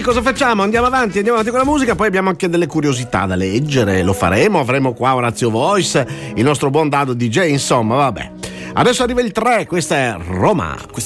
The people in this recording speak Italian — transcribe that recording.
cosa facciamo? Andiamo avanti con la musica, poi abbiamo anche delle curiosità da leggere, lo faremo, avremo qua Orazio Voice, il nostro buon Dado DJ, insomma, vabbè. Adesso arriva il 3, questa è Roma.